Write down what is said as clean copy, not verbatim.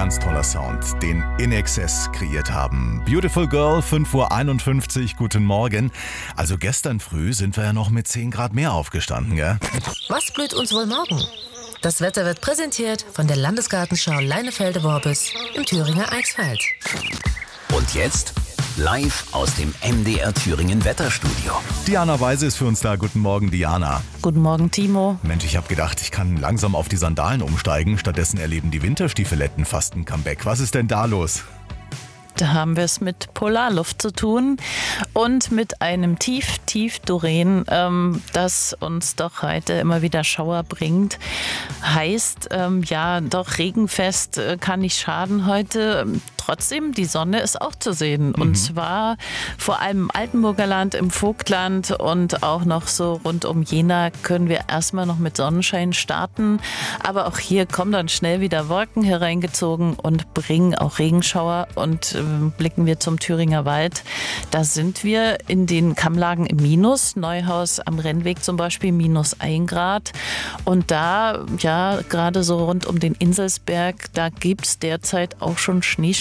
ganz toller Sound, den INXS kreiert haben. Beautiful Girl, 5:51 Uhr, guten Morgen. Also gestern früh sind wir ja noch mit 10 Grad mehr aufgestanden, gell? Was blüht uns wohl morgen? Das Wetter wird präsentiert von der Landesgartenschau Leinefelde-Worbis im Thüringer Eichsfeld. Und jetzt live aus dem MDR Thüringen Wetterstudio. Diana Weise ist für uns da. Guten Morgen, Diana. Guten Morgen, Timo. Mensch, ich habe gedacht, ich kann langsam auf die Sandalen umsteigen. Stattdessen erleben die Winterstiefeletten fast ein Comeback. Was ist denn da los? Da haben wir es mit Polarluft zu tun und mit einem Tief-Doreen, das uns doch heute immer wieder Schauer bringt. Heißt, doch regenfest kann nicht schaden heute. Trotzdem, die Sonne ist auch zu sehen. Und zwar vor allem im Altenburger Land, im Vogtland und auch noch so rund um Jena können wir erstmal noch mit Sonnenschein starten. Aber auch hier kommen dann schnell wieder Wolken hereingezogen und bringen auch Regenschauer. Und blicken wir zum Thüringer Wald. Da sind wir in den Kammlagen im Minus. Neuhaus am Rennweg zum Beispiel -1 Grad. Und da, ja, gerade so rund um den Inselsberg, da gibt es derzeit auch schon Schneeschauer.